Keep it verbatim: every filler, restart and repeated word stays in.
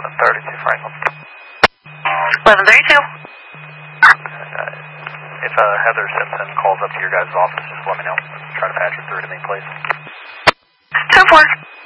eleven thirty-two Franklin. eleven thirty-two. Uh, if uh, Heather Simpson calls up to your guys' office, just let me know. Try to patch her through to me, please. two four.